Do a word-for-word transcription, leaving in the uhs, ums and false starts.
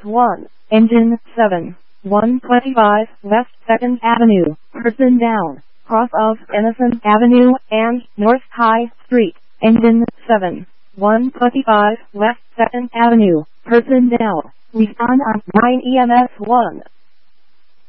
one, engine seven, one twenty-five West second Avenue, person down, cross of Innocent Avenue and North High Street, engine seven, one twenty-five West second Avenue, person down, respond on nine E M S one.